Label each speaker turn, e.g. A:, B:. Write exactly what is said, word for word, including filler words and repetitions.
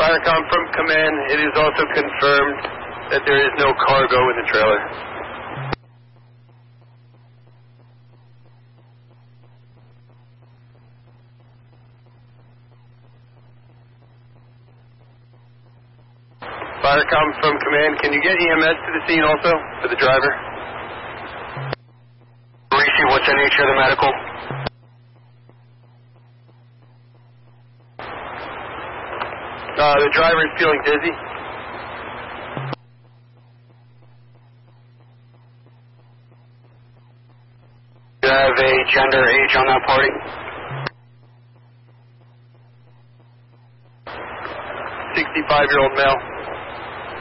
A: Firecom from command, it is also confirmed that there is no cargo in the trailer. Firecom from command, can you get E M S to the scene also for the driver?
B: Rishi, what's the nature of the medical?
A: Uh, the driver is feeling dizzy.
B: Do you have a gender, age on that party?
A: sixty-five-year-old male.